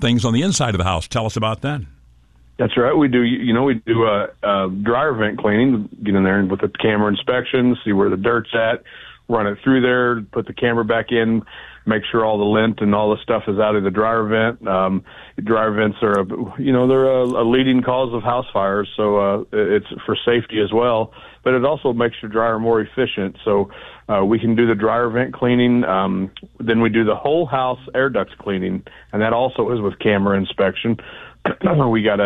things on the inside of the house. Tell us about that. That's right. We do. We do a dryer vent cleaning. Get in there and with the camera inspection, see where the dirt's at, run it through there, put the camera back in, make sure all the lint and all the stuff is out of the dryer vent. Dryer vents are, they're a leading cause of house fires, so it's for safety as well. But it also makes your dryer more efficient. So we can do the dryer vent cleaning. Then we do the whole house air ducts cleaning, and that also is with camera inspection. We got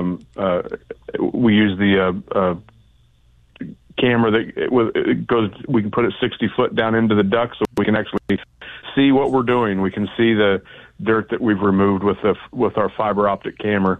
we use the camera that it goes. We can put it 60 foot down into the duct, so we can actually see what we're doing. We can see the dirt that we've removed with our fiber optic camera.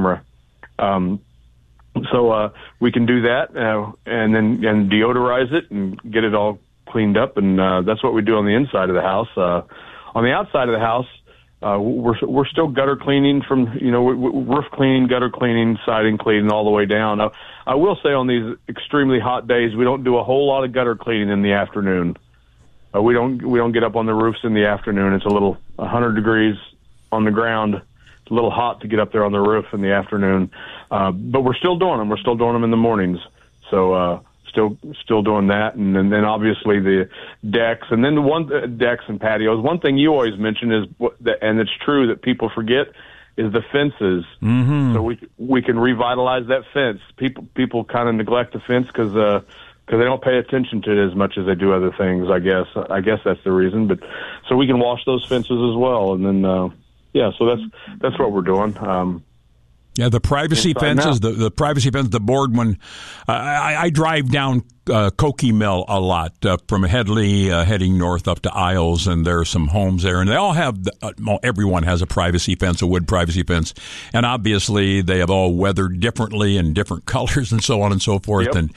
So we can do that and deodorize it and get it all cleaned up, and that's what we do on the inside of the house. On the outside of the house, we're still gutter cleaning from roof cleaning, gutter cleaning, siding cleaning, all the way down. I will say on these extremely hot days, we don't do a whole lot of gutter cleaning in the afternoon. We don't get up on the roofs in the afternoon. It's a little 100 degrees on the ground. It's a little hot to get up there on the roof in the afternoon. But we're still doing them. We're still doing them in the mornings. So still doing that, and then obviously the decks, and then decks and patios. One thing you always mention is, and it's true that people forget, is the fences. Mm-hmm. So we can revitalize that fence. People kind of neglect the fence because they don't pay attention to it as much as they do other things. I guess that's the reason. But so we can wash those fences as well, and then so that's what we're doing. Yeah, the privacy fences, the privacy fence, the board one. I drive down Cokie Mill a lot from Headley, heading north up to Isles, and there are some homes there, and they all have. Everyone has a privacy fence, a wood privacy fence, and obviously they have all weathered differently and different colors and so on and so forth. Yep. And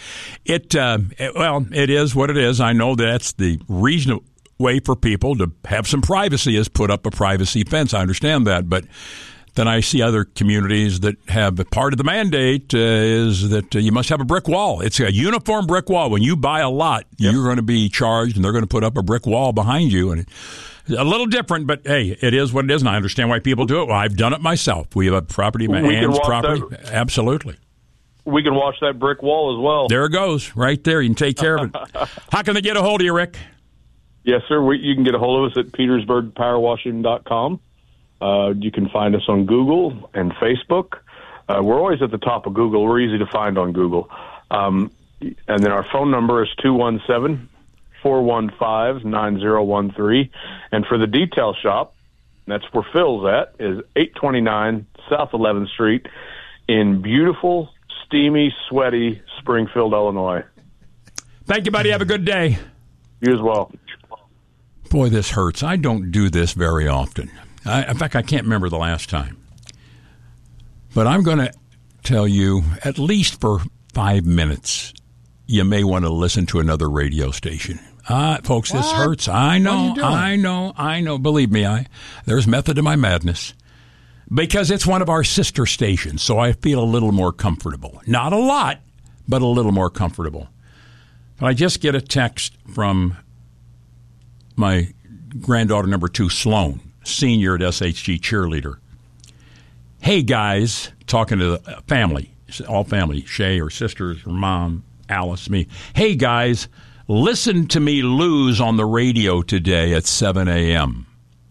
it is what it is. I know that's the reasonable way for people to have some privacy is put up a privacy fence. I understand that, but then I see other communities that have part of the mandate is that you must have a brick wall. It's a uniform brick wall. When you buy a lot, yep, you're going to be charged, and they're going to put up a brick wall behind you. And it's a little different, but hey, it is what it is, and I understand why people do it. Well, I've done it myself. We have a property, Ann's property. Absolutely. We can wash that brick wall as well. There it goes, right there. You can take care of it. How can they get a hold of you, Rick? Yes, sir. You can get a hold of us at petersburgpowerwashing.com. You can find us on Google and Facebook. We're always at the top of Google. We're easy to find on Google. And then our phone number is 217-415-9013. And for the detail shop, that's where Phil's at, is 829 South 11th Street in beautiful, steamy, sweaty Springfield, Illinois. Thank you, buddy. Have a good day. You as well. Boy, this hurts. I don't do this very often. In fact, I can't remember the last time. But I'm going to tell you, at least for 5 minutes, you may want to listen to another radio station. Folks, this hurts. I know. Believe me, there's method to my madness. Because it's one of our sister stations, so I feel a little more comfortable. Not a lot, but a little more comfortable. But I just get a text from my granddaughter number 2, Sloan, senior at SHG cheerleader. Hey, guys, talking to the family, all family, Shay, her sisters, her mom, Alice, me. Hey, guys, listen to me lose on the radio today at 7 a.m.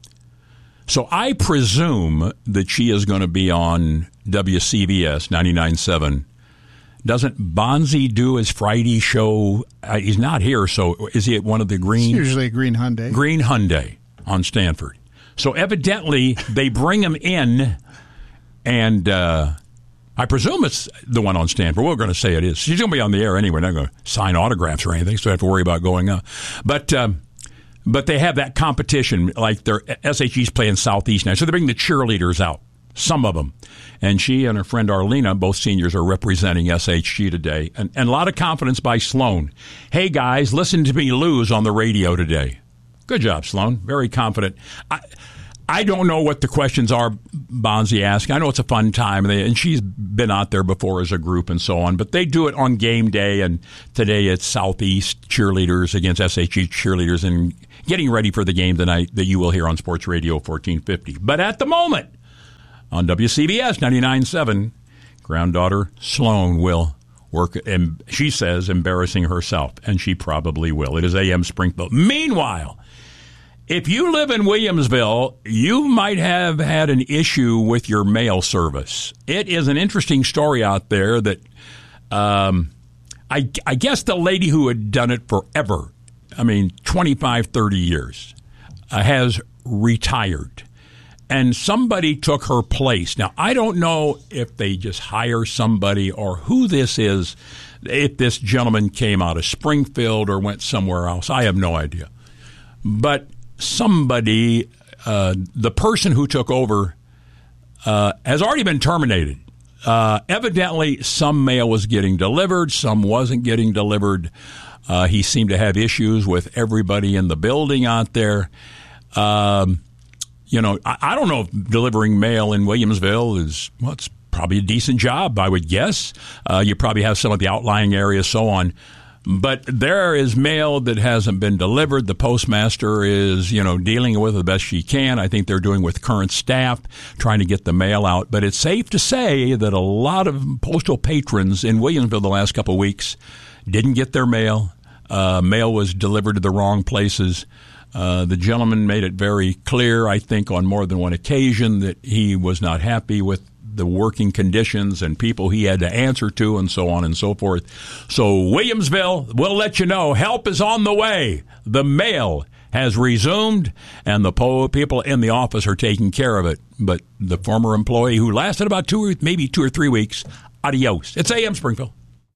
So I presume that she is going to be on WCVS 99.7. Doesn't Bonzi do his Friday show? He's not here, so is he at one of the green? It's usually a Green Hyundai. Green Hyundai on Stanford. So evidently they bring him in, and I presume it's the one on Stanford. We're going to say it is. She's going to be on the air anyway. Not going to sign autographs or anything, so I have to worry about going up. But they have that competition, like their SHG's playing Southeast now. So they bring the cheerleaders out, some of them. And she and her friend Arlena, both seniors, are representing SHG today. And a lot of confidence by Sloan. Hey, guys, listen to me lose on the radio today. Good job, Sloan. Very confident. I don't know what the questions are Bonzi asked. I know it's a fun time, and she's been out there before as a group and so on, but they do it on game day, and today it's Southeast cheerleaders against SHG cheerleaders and getting ready for the game tonight that you will hear on Sports Radio 1450. But at the moment, on WCBS 99.7. Granddaughter Sloan will work, and she says, embarrassing herself, and she probably will. It is AM Springfield. Meanwhile, if you live in Williamsville, you might have had an issue with your mail service. It is an interesting story out there that I guess the lady who had done it forever, 25, 30 years, has retired. And somebody took her place. Now, I don't know if they just hire somebody or who this is, if this gentleman came out of Springfield or went somewhere else. I have no idea. But somebody, the person who took over, has already been terminated. Evidently, some mail was getting delivered, some wasn't getting delivered. He seemed to have issues with everybody in the building out there. I don't know if delivering mail in Williamsville is, it's probably a decent job, I would guess. You probably have some of the outlying areas, so on. But there is mail that hasn't been delivered. The postmaster is, dealing with it the best she can. I think they're doing with current staff, trying to get the mail out. But it's safe to say that a lot of postal patrons in Williamsville the last couple of weeks didn't get their mail. Mail was delivered to the wrong places. The gentleman made it very clear, I think, on more than one occasion that he was not happy with the working conditions and people he had to answer to and so on and so forth. So Williamsville, we'll let you know, help is on the way. The mail has resumed, and the people in the office are taking care of it. But the former employee who lasted about 2 or 3 weeks, adios. It's AM Springfield.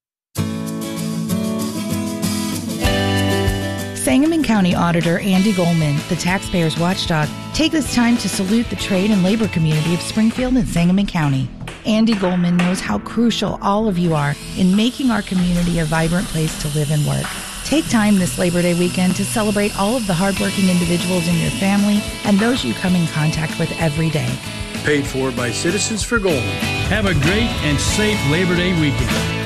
Sangamon County Auditor Andy Goldman, the taxpayers' watchdog, take this time to salute the trade and labor community of Springfield and Sangamon County. Andy Goldman knows how crucial all of you are in making our community a vibrant place to live and work. Take time this Labor Day weekend to celebrate all of the hardworking individuals in your family and those you come in contact with every day. Paid for by Citizens for Goldman. Have a great and safe Labor Day weekend.